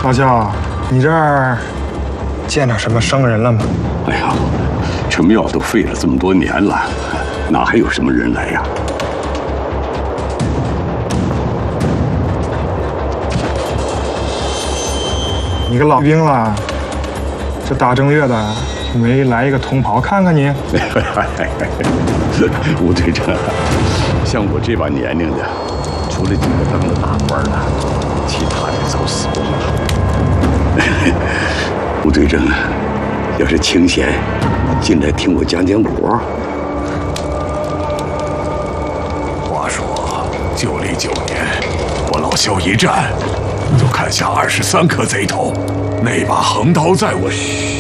老肖，你这儿见着什么生人了吗？ 哎呀，这庙都废了这么多年了，哪还有什么人来呀？ 你个老兵了，这大正月的没来一个同袍看看你？ 吴队长，像我这把年龄的，除了几个当了大官的，其他的都死光了。吴队长，要是清闲，进来听我讲讲古。 话说，旧历9年，我老萧一战，就砍下23颗贼头，那把横刀在我。